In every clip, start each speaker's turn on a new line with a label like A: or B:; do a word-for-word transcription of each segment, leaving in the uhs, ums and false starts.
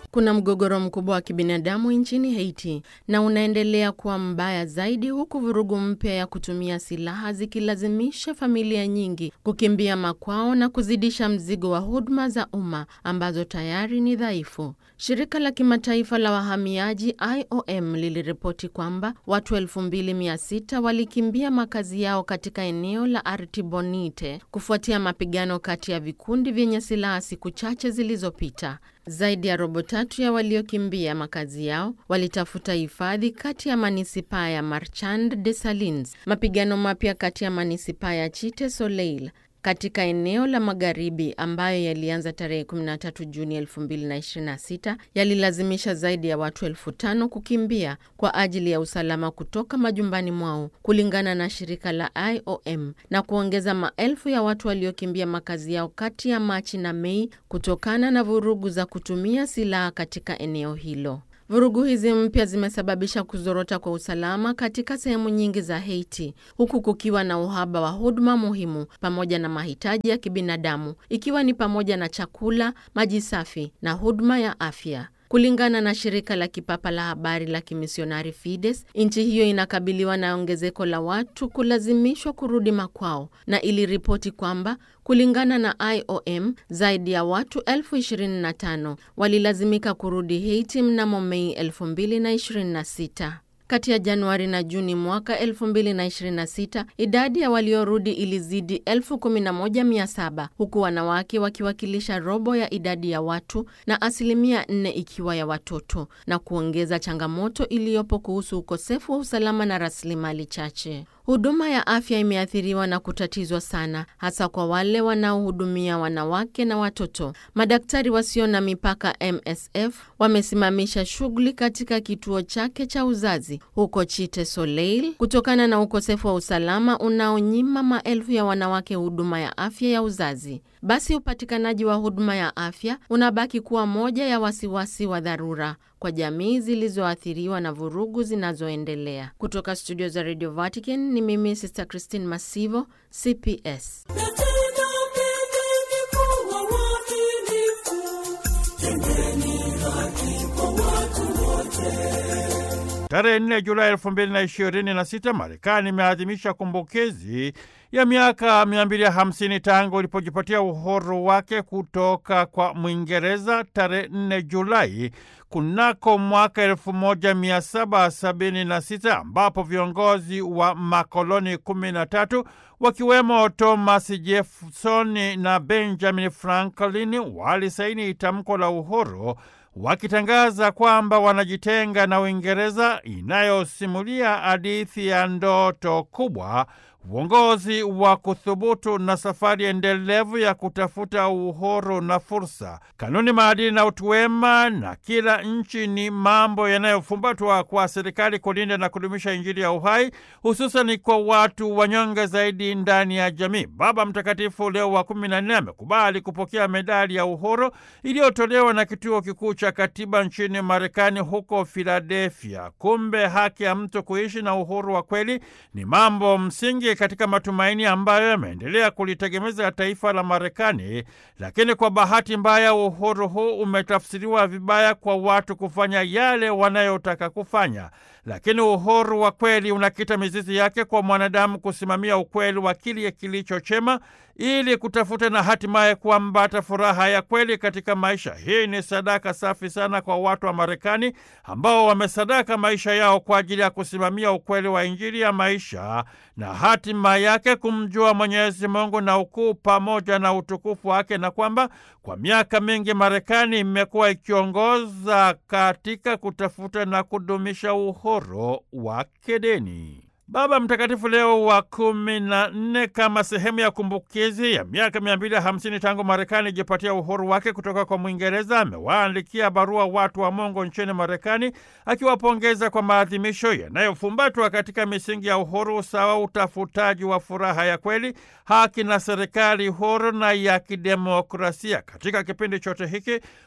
A: Kuna mgogoro mkubwa wa kibinadamu nchini Haiti na unaendelea kuwa mbaya zaidi, huku vurugu mpya ya kutumia silaha zikilazimisha familia nyingi kukimbia makwao na kuzidisha mzigo wa huduma za umma ambazo tayari ni dhaifu. Shirika la kimataifa la wahamiaji I O M liliripoti kwamba watu elfu mbili mia sita walikimbia makazi yao katika eneo la Artibonite kufuatia mapigano kati ya vikundi vyenye silaha siku chache zilizopita. Zaidi ya robo tatu ya waliokimbia makazi yao walitafuta hifadhi kati ya manisipaa ya Marchand de Salins. Mapigano mapya kati ya manisipaa ya Cité Soleil katika eneo la magharibi ambayo yalianza tarehe kumi na tatu Juni elfu mbili na ishirini na sita yalilazimisha zaidi ya watu elfu tano kukimbia kwa ajili ya usalama kutoka majumbani mwao, kulingana na shirika la I O M, na kuongeza maelfu ya watu waliokimbia makazi yao kati ya Machi na Mei kutokana na vurugu za kutumia silaha katika eneo hilo. Vurugu hizi mpya zimesababisha kuzorota kwa usalama katika sehemu nyingi za Haiti, huku kukiwa na uhaba wa huduma muhimu pamoja na mahitaji ya kibinadamu, ikiwa ni pamoja na chakula, maji safi na huduma ya afya. Kulingana na shirika la kipapa la habari la kimisionari Fides, nchi hiyo inakabiliwa na ongezeko la watu kulazimishwa kurudi makwao, na iliripoti kwamba kulingana na I O M, zaidi ya watu elfu ishirini na tano walilazimika kurudi Haiti mnamo Mei elfu mbili na ishirini na sita. Kati ya Januari na Juni mwaka elfu mbili na ishirini na sita, idadi ya waliorudi ilizidi elfu kumi na moja mia saba, huku wanawake wakiwakilisha robo ya idadi ya watu na asilimia nne ikiwa ya watoto, na kuongeza changamoto iliyopo kuhusu ukosefu wa usalama na rasilimali chache. Huduma ya afya imeathiriwa na kutatizwa sana, hasa kwa wale wanaohudumia wanawake na watoto. Madaktari wasio na mipaka M S F wamesimamisha shughuli katika kituo chake cha uzazi huko Cité Soleil kutokana na ukosefu wa usalama unaonyima maelfu ya wanawake huduma ya afya ya uzazi. Basi upatikanaji wa huduma ya afya unabaki kuwa moja ya wasiwasi wa dharura kwa jamii zilizoathiriwa na vurugu zinazoendelea. Kutoka studio za Radio Vatican ni mimi Sister Christine Masivo, C P S.
B: Tarehe nne Julai elfu mbili na ishirini na sita, Marekani imeadhimisha kumbukizi ya miaka mia mbili hamsini tangu ilipojipatia uhuru wake kutoka kwa Mwingereza tarehe nne Julai kunako mwaka elfu moja mia saba sabini na sita, ambapo viongozi wa makoloni kumi na tatu wakiwemo Thomas Jefferson na Benjamin Franklin walisaini tamko la uhuru, wakitangaza kwamba wanajitenga na Uingereza, inayosimulia hadithi ya ndoto kubwa, uongozi wa kuthubutu na safari endelevu ya kutafuta uhuru na fursa. Kanuni, maadili na utu wema na kila nchi ni mambo yanayofumbatwa kwa serikali kulinda na kudumisha Injili ya uhai, hususan kwa watu wanyonge zaidi ndani ya jamii. Baba Mtakatifu Leo wa kumi na nne amekubali kupokea medali ya uhuru iliyotolewa na kituo kikuu cha katiba nchini Marekani huko Philadelphia. Kumbe haki ya mtu kuishi na uhuru wa kweli ni mambo msingi katika matumaini ambayo yameendelea kulitegemeza taifa la Marekani, lakini kwa bahati mbaya uhuru huu umetafsiriwa vibaya kwa watu kufanya yale wanayotaka kufanya. Lakini uhuru wa kweli unakita mizizi yake kwa mwanadamu kusimamia ukweli wa kile kilicho chema ili kutafuta na hatimaye kuambata furaha ya kweli katika maisha. Hii ni sadaka safi sana kwa watu wa Marekani ambao wamesadaka maisha yao kwa ajili ya kusimamia ukweli wa Injili ya maisha na hatima yake kumjua Mwenyezi Mungu na ukuu pamoja na utukufu wake, na kwamba kwa miaka mingi Marekani imekuwa ikiongoza katika kutafuta na kudumisha uhuru wa kidini. Baba Mtakatifu Leo wa kumi na nne, kama sehemu ya kumbukizi ya miaka mia mbili hamsini tangu Marekani ijipatia uhuru wake kutoka kwa Mwingereza, amewaandikia barua watu wa Mungu nchini Marekani akiwapongeza kwa maadhimisho yanayofumbatwa katika misingi ya uhuru, usawa, utafutaji wa furaha ya kweli, haki na serikali huru na ya kidemokrasia. Katika kipindi chote hiki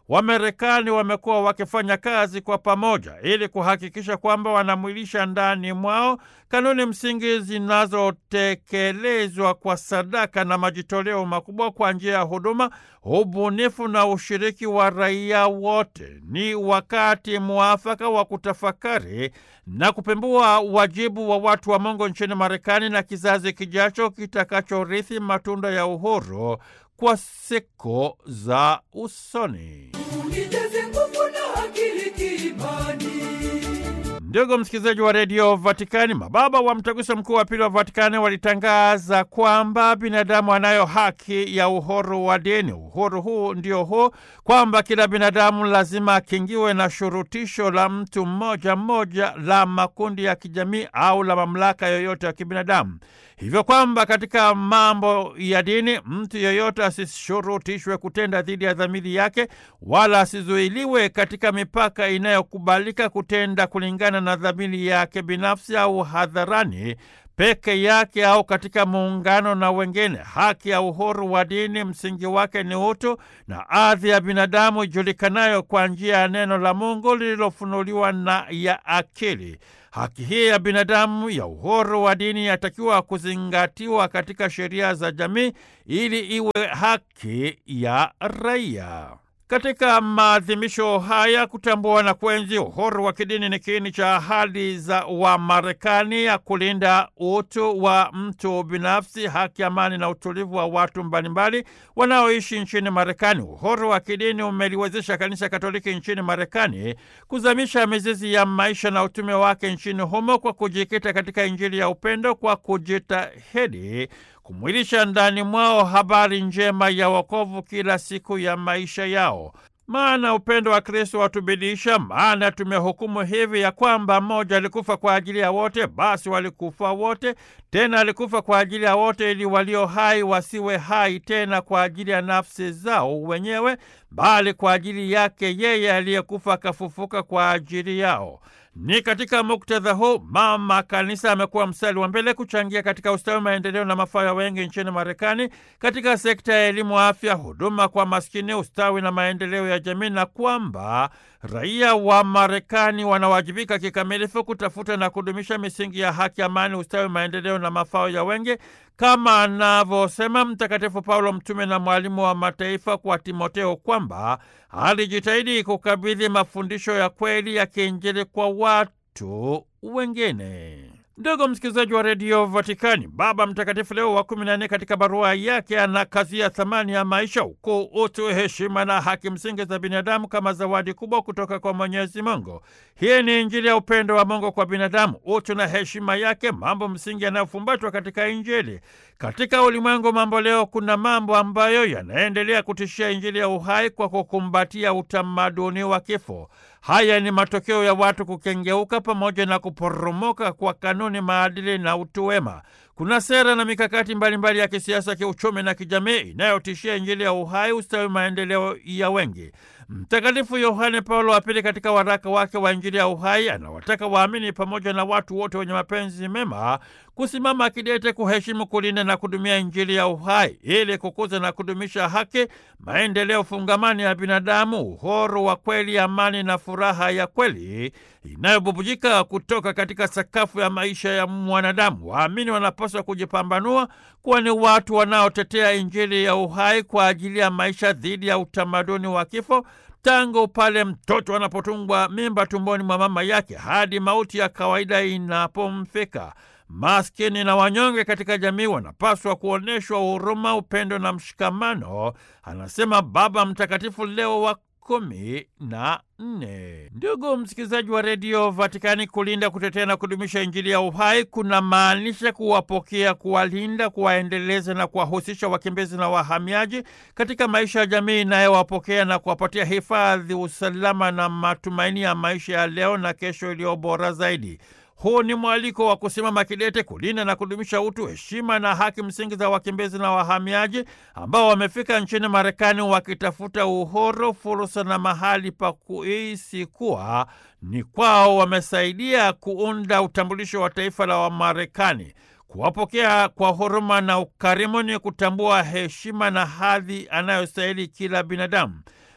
B: Wamarekani wamekuwa wakifanya kazi kwa pamoja ili kuhakikisha kwamba wanamwilisha ndani mwao kanuni msingi zinazotekelezwa kwa sadaka na majitoleo makubwa kwa njia ya huduma, ubunifu na ushiriki wa raia wote. Ni wakati muafaka wa kutafakari na kupembua wajibu wa watu wa Mungu nchini Marekani na kizazi kijacho kitakachorithi matunda ya uhuru kwa siku za usoni. Ndugu msikilizaji wa redio Vatikani, mababa wa mtaguso mkuu wa pili wa Vatikani walitangaza kwamba binadamu anayo haki ya uhuru wa dini. Uhuru huu ndio huu kwamba kila binadamu lazima akingiwe na shurutisho la mtu mmoja mmoja, la makundi ya kijamii au la mamlaka yoyote ya kibinadamu. Hivyo kwamba katika mambo ya dini mtu yoyote asishurutishwe kutenda dhidi ya dhamiri yake, wala asizuiliwe katika mipaka inayokubalika kutenda kulingana na dhamiri yake binafsi au hadharani peke yake au katika muungano na wengine. Haki ya uhuru wa dini msingi wake ni utu na adhi ya binadamu ijulikanayo kwa njia ya neno la Mungu lililofunuliwa na ya akili. Haki hii ya binadamu ya uhuru wa dini yatakiwa kuzingatiwa katika sheria za jamii ili iwe haki ya raia. Katika maadhimisho haya, kutambua na kuenzi uhuru wa kidini ni kiini cha ahadi za Wamarekani ya kulinda utu wa mtu binafsi, haki, amani na utulivu wa watu mbalimbali wanaoishi nchini Marekani. Uhuru wa kidini umeliwezesha Kanisa Katoliki nchini Marekani kuzamisha mizizi ya maisha na utume wake nchini humo kwa kujikita katika Injili ya upendo, kwa kujitahidi kumwilisha ndani mwao habari njema ya wokovu kila siku ya maisha yao. Maana upendo wa Kristo watubidisha, maana tumehukumu hivi ya kwamba mmoja alikufa kwa ajili ya wote, basi walikufa wote. Tena alikufa kwa ajili ya wote ili walio hai wasiwe hai tena kwa ajili ya nafsi zao wenyewe, bali kwa ajili yake yeye aliyekufa akafufuka kwa ajili yao. Ni katika muktadha huu Mama Kanisa amekuwa mstari wa mbele kuchangia katika ustawi, maendeleo na mafao ya wengi nchini Marekani katika sekta ya elimu, afya, huduma kwa maskini, ustawi na maendeleo ya jamii, na kwamba raia wa Marekani wanawajibika kikamilifu kutafuta na kudumisha misingi ya haki, amani, ustawi, maendeleo na mafao ya wengi, kama anavyosema Mtakatifu Paulo mtume na mwalimu wa mataifa kwa Timotheo kwamba alijitahidi kukabidhi mafundisho ya kweli ya kiinjili kwa watu wengine. Ndugu msikilizaji wa redio Vatikani, Baba Mtakatifu Leo wa kumi na nne katika barua yake anakazia thamani ya maisha, ukuu, utu, heshima na haki msingi za binadamu kama zawadi kubwa kutoka kwa Mwenyezi Mungu. Hii ni Injili ya upendo wa Mungu kwa binadamu, utu na heshima yake, mambo msingi yanayofumbatwa katika Injili. Katika ulimwengu mambo leo, kuna mambo ambayo yanaendelea kutishia Injili ya uhai kwa kukumbatia utamaduni wa kifo. Haya ni matokeo ya watu kukengeuka pamoja na kuporomoka kwa kanuni, maadili na utu wema. Kuna sera na mikakati mbalimbali mbali ya kisiasa, kiuchumi na kijamii inayotishia Injili ya uhai, ustawi, maendeleo ya wengi. Mtakatifu Yohane Paulo wa Pili katika waraka wake wa Injili ya uhai anawataka waamini pamoja na watu wote wenye mapenzi mema kusimama kidete kuheshimu, kulinda na kudumia Injili ya uhai ili kukuza na kudumisha haki, maendeleo fungamani ya binadamu, uhuru wa kweli, amani na furaha ya kweli inayobubujika kutoka katika sakafu ya maisha ya mwanadamu. Waamini wanapaswa kujipambanua kuwa ni watu wanaotetea Injili ya uhai kwa ajili ya maisha dhidi ya utamaduni wa kifo, tangu pale mtoto anapotungwa mimba tumboni mwa mama yake hadi mauti ya kawaida inapomfika. Maskini na wanyonge katika jamii wanapaswa kuonyeshwa huruma, upendo na mshikamano, anasema Baba Mtakatifu Leo wa kumi na nne. Ndugu msikilizaji wa redio Vatikani, kulinda, kutetea na kudumisha Injili ya uhai kuna maanisha kuwapokea, kuwalinda, kuwaendeleza na kuwahusisha wakimbizi na wahamiaji katika maisha ya jamii inayowapokea na kuwapatia hifadhi, usalama na matumaini ya maisha ya leo na kesho iliyo bora zaidi. Huu ni mwaliko wa kusimama kidete kulinda na kudumisha utu, heshima na haki msingi za wakimbizi na wahamiaji ambao wamefika nchini Marekani wakitafuta uhuru, fursa na mahali pa kuishi kuwa ni kwao. Wamesaidia kuunda utambulisho wa taifa la Wamarekani. Kuwapokea kwa huruma na ukarimu ni kutambua heshima na hadhi anayostahili kila binadamu.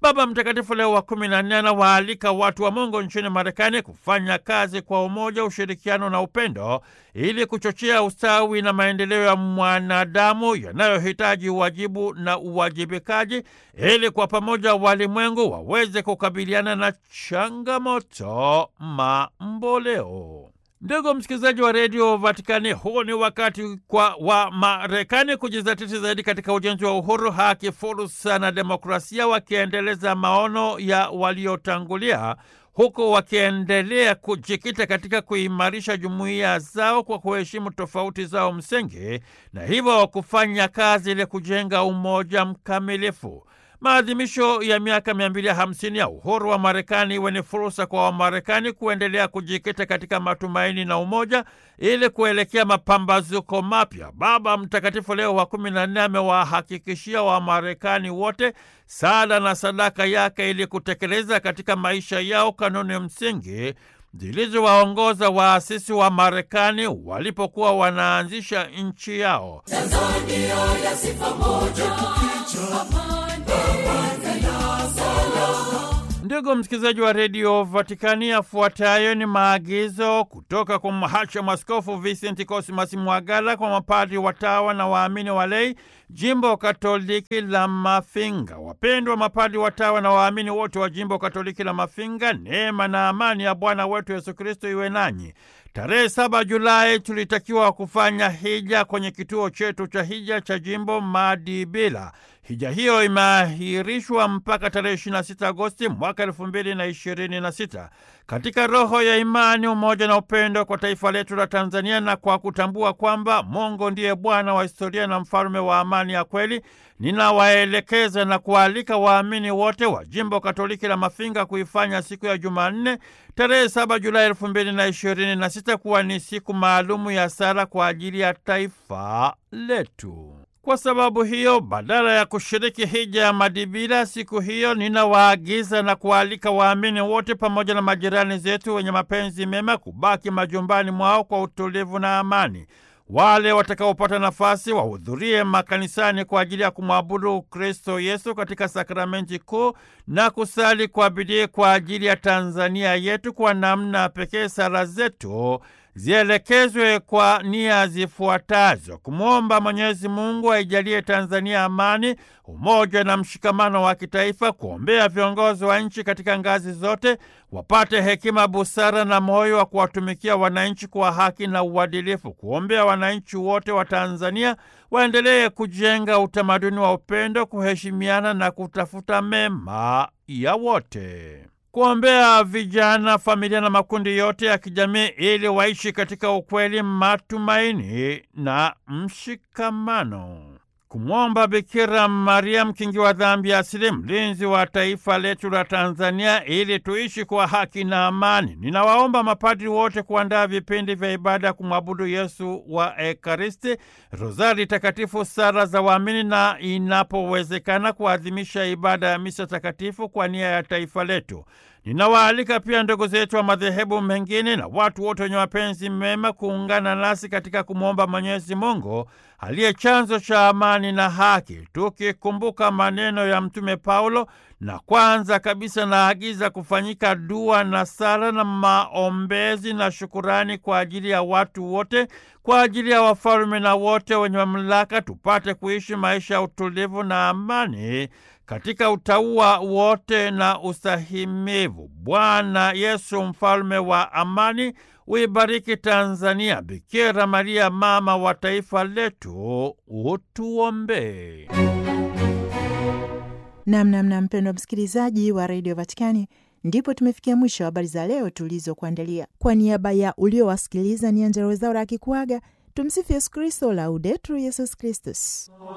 B: Baba Mtakatifu Leo wa kumi na nne anawaalika watu wa Mungu nchini Marekani kufanya kazi kwa umoja, ushirikiano na upendo ili kuchochea ustawi na maendeleo ya mwanadamu yanayohitaji uwajibu na uwajibikaji ili kwa pamoja walimwengu waweze kukabiliana na changamoto mamboleo. Ndugu msikilizaji wa redio Vatikani, huu ni wakati kwa wa Marekani kujizatiti zaidi katika ujenzi wa uhuru, haki, fursa na demokrasia, wakiendeleza maono ya waliotangulia, huku wakiendelea kujikita katika kuimarisha jumuiya zao kwa kuheshimu tofauti zao msingi, na hivyo kufanya kazi ili kujenga umoja mkamilifu. Maadhimisho ya miaka mia mbili hamsini ya uhuru wa Marekani iwe ni fursa kwa Wamarekani kuendelea kujikita katika matumaini na umoja ili kuelekea mapambazuko mapya. Baba Mtakatifu Leo wa kumi na nne amewahakikishia Wamarekani wote sala na sadaka yake ili kutekeleza katika maisha yao kanuni msingi zilizowaongoza waasisi wa Marekani walipokuwa wanaanzisha nchi yao.
C: Tanzania ya sifa moja,
B: Ndugu msikilizaji wa redio Vatikani, afuatayo ni maagizo kutoka kwa mhashamu Askofu Vincent Cosmas Mwagala kwa mapadri, watawa na waamini walei jimbo Katoliki la Mafinga. Wapendwa mapadri, watawa na waamini wote wa jimbo Katoliki la Mafinga, neema na amani ya Bwana wetu Yesu Kristo iwe nanyi. Tarehe saba Julai tulitakiwa kufanya hija kwenye kituo chetu cha hija cha jimbo Madibila. Hija hiyo imeahirishwa mpaka tarehe ishirini na sita Agosti mwaka elfu mbili na ishirini na sita. Katika roho ya imani, umoja na upendo kwa taifa letu la Tanzania, na kwa kutambua kwamba Mungu ndiye Bwana wa historia na mfalme wa amani ya kweli, ninawaelekeza na kualika waamini wote wa jimbo Katoliki la Mafinga kuifanya siku ya Jumanne tarehe saba Julai elfu mbili na ishirini na sita kuwa ni siku maalumu ya sala kwa ajili ya taifa letu. Kwa sababu hiyo, badala ya kushiriki hija ya Madibila siku hiyo, ninawaagiza na kualika waamini wote pamoja na majirani zetu wenye mapenzi mema kubaki majumbani mwao kwa utulivu na amani. Wale watakaopata nafasi wahudhurie makanisani kwa ajili ya kumwabudu Kristo Yesu katika sakramenti kuu na kusali kwa bidii kwa ajili ya Tanzania yetu. Kwa namna pekee sala zetu zielekezwe kwa nia zifuatazo: kumwomba Mwenyezi Mungu aijalie Tanzania amani, umoja na mshikamano wa kitaifa; kuombea viongozi wa nchi katika ngazi zote wapate hekima, busara na moyo wa kuwatumikia wananchi kwa haki na uadilifu; kuombea wananchi wote wa Tanzania waendelee kujenga utamaduni wa upendo, kuheshimiana na kutafuta mema ya wote; kuombea vijana, familia na makundi yote ya kijamii ili waishi katika ukweli, matumaini na mshikamano; kumwomba Bikira Maria, mkingi wa dhambi asili, mlinzi wa taifa letu la Tanzania, ili tuishi kwa haki na amani. Ninawaomba mapadri wote kuandaa vipindi vya ibada ya kumwabudu Yesu wa Ekaristi, rozari takatifu, sala za waamini, na inapowezekana kuadhimisha ibada ya misa takatifu kwa nia ya taifa letu. Ninawaalika pia ndugu zetu wa madhehebu mengine na watu wote wenye mapenzi mema kuungana nasi katika kumwomba Mwenyezi Mungu aliye chanzo cha amani na haki, tukikumbuka maneno ya Mtume Paulo, na kwanza kabisa naagiza kufanyika dua na sala na maombezi na shukurani kwa ajili ya watu wote, kwa ajili ya wafalme na wote wenye mamlaka, tupate kuishi maisha ya utulivu na amani katika utauwa wote na ustahimivu. Bwana Yesu, mfalme wa amani, uibariki Tanzania. Bikira Maria, mama wa taifa letu, utuombee.
D: Namnamna mpendwa msikilizaji wa redio Vatikani, ndipo tumefikia mwisho wa habari za leo tulizokuandalia. Kwa niaba ya uliowasikiliza, ni Angella Rwezaura akikuaga. Tumsifu Yesu Kristo, Laudetur Yesus Kristus.